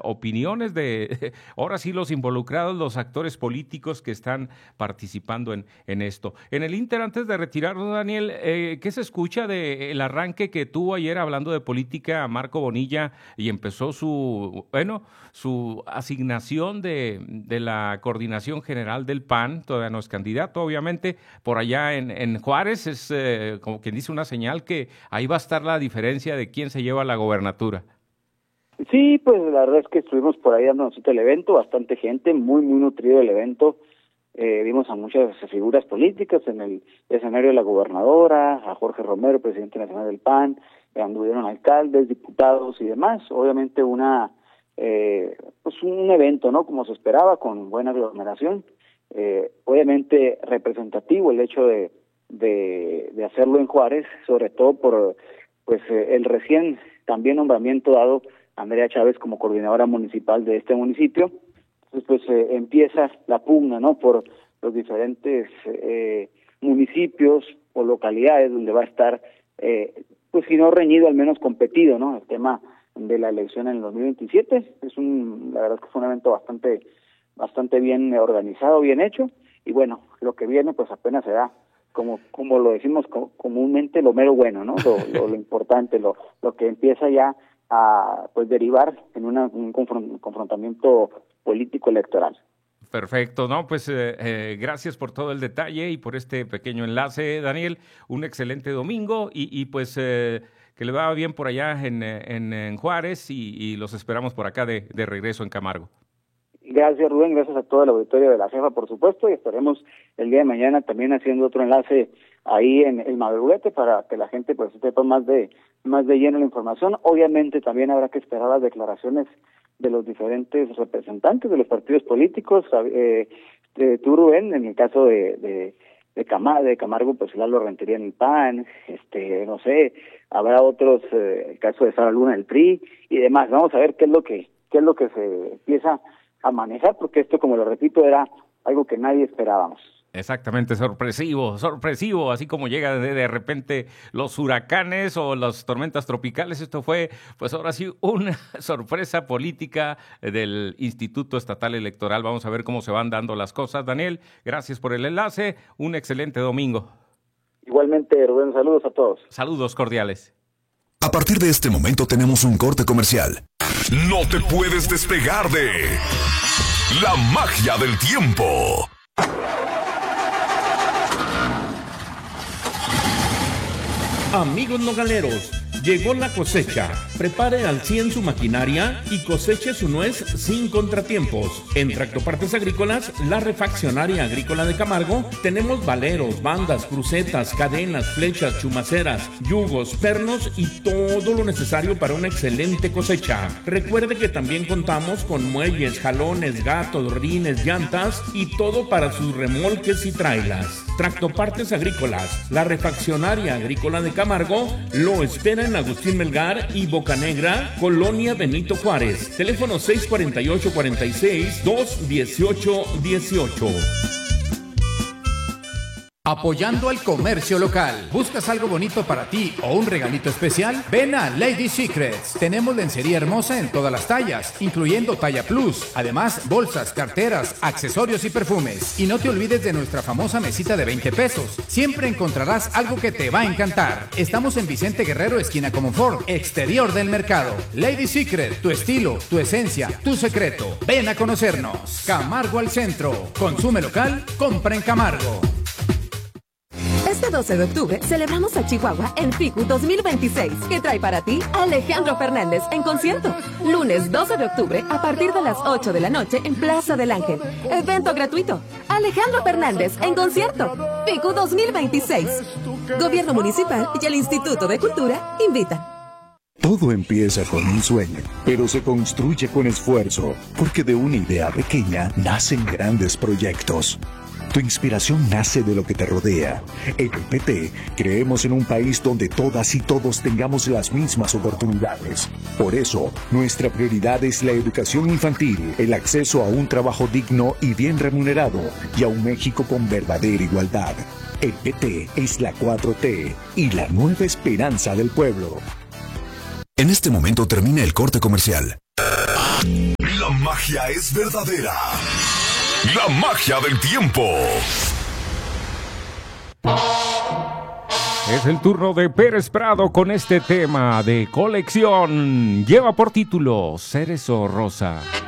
opiniones de, ahora sí, los involucrados, los actores políticos que están participando en esto. En el Inter, antes de retirarnos, Daniel, ¿qué se escucha del arranque que tuvo ayer hablando de política Marco Bonilla y empezó su asignación de la coordinación general del PAN? Todavía no es candidato, obviamente, por allá en Juárez, es como quien dice una señal que ahí va a estar la diferencia de quién se lleva la gobernatura. Sí, pues la verdad es que estuvimos por ahí dando el evento, bastante gente, muy nutrido el evento. Vimos a muchas figuras políticas en el escenario de la gobernadora, a Jorge Romero, presidente nacional del PAN, anduvieron alcaldes, diputados y demás. Obviamente pues un evento, ¿no? Como se esperaba, con buena aglomeración. Obviamente representativo el hecho de hacerlo en Juárez, sobre todo por pues el recién también nombramiento dado a Andrea Chávez como coordinadora municipal de este municipio. Entonces pues empieza la pugna, ¿no? Por los diferentes municipios o localidades donde va a estar pues si no reñido, al menos competido, ¿no? El tema de la elección en el 2027 la verdad es que fue un evento bastante bien organizado, bien hecho, y bueno, lo que viene pues apenas será como lo decimos comúnmente, lo mero bueno, ¿no? Lo importante, lo que empieza ya a pues derivar en un confrontamiento político electoral. Perfecto, ¿no? Pues gracias por todo el detalle y por este pequeño enlace, Daniel. Un excelente domingo y pues que le va bien por allá en Juárez y los esperamos por acá de regreso en Camargo. Gracias, Rubén, gracias a todo el auditorio de la CEFA, por supuesto, y estaremos el día de mañana también haciendo otro enlace ahí en el madruguete para que la gente pues sepa más de lleno la información. Obviamente también habrá que esperar las declaraciones de los diferentes representantes de los partidos políticos. Tú, Rubén, en el caso de Camargo, pues Lalo Rentería en el PAN, no sé, habrá otros, el caso de Sara Luna del PRI y demás. Vamos a ver qué es lo que se empieza a manejar, porque esto, como lo repito, era algo que nadie esperábamos. Exactamente, sorpresivo, así como llega de repente los huracanes o las tormentas tropicales. Esto fue, pues ahora sí, una sorpresa política del Instituto Estatal Electoral. Vamos a ver cómo se van dando las cosas. Daniel, gracias por el enlace, un excelente domingo. Igualmente, Rubén, saludos a todos. Saludos cordiales. A partir de este momento tenemos un corte comercial. No te puedes despegar de la magia del tiempo. Amigos nogaleros, llegó la cosecha. Prepare al 100 su maquinaria y coseche su nuez sin contratiempos. En Tractopartes Agrícolas, la refaccionaria agrícola de Camargo, tenemos valeros, bandas, crucetas, cadenas, flechas, chumaceras, yugos, pernos y todo lo necesario para una excelente cosecha. Recuerde que también contamos con muelles, jalones, gatos, rines, llantas y todo para sus remolques y trailas. Tractopartes Agrícolas, la refaccionaria agrícola de Camargo, lo espera en Agustín Melgar y Bocanegra, Colonia Benito Juárez. Teléfono 648-46-218-18. Apoyando al comercio local. ¿Buscas algo bonito para ti o un regalito especial? Ven a Lady Secrets. Tenemos lencería hermosa en todas las tallas, incluyendo talla plus. Además, bolsas, carteras, accesorios y perfumes. Y no te olvides de nuestra famosa mesita de 20 pesos. Siempre encontrarás algo que te va a encantar. Estamos en Vicente Guerrero, esquina Comonfort, exterior del mercado. Lady Secret, tu estilo, tu esencia, tu secreto. Ven a conocernos. Camargo al centro. Consume local, compra en Camargo. Este 12 de octubre celebramos a Chihuahua en FICU 2026, que trae para ti a Alejandro Fernández en concierto. Lunes 12 de octubre a partir de las 8 de la noche en Plaza del Ángel. Evento gratuito. Alejandro Fernández en concierto. FICU 2026. Gobierno Municipal y el Instituto de Cultura invitan. Todo empieza con un sueño, pero se construye con esfuerzo, porque de una idea pequeña nacen grandes proyectos. Tu inspiración nace de lo que te rodea. En el PT creemos en un país donde todas y todos tengamos las mismas oportunidades. Por eso, nuestra prioridad es la educación infantil, el acceso a un trabajo digno y bien remunerado, y a un México con verdadera igualdad. El PT es la 4T y la nueva esperanza del pueblo. En este momento termina el corte comercial. magia es verdadera. La magia del tiempo. Es el turno de Pérez Prado con este tema de colección. Lleva por título Cerezo Rosa.